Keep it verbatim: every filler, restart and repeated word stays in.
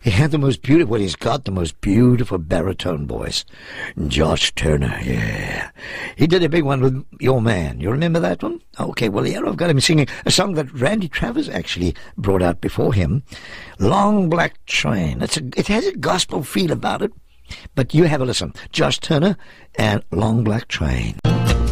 He had the most beautiful, well, he's got the most beautiful baritone voice. Josh Turner, yeah. He did a big one with Your Man. You remember that one? Okay, well, here I've got him singing a song that Randy Travers actually brought out before him. Long Black Train. It's a, it has a gospel feel about it. But you have a listen. Josh Turner and Long Black Train.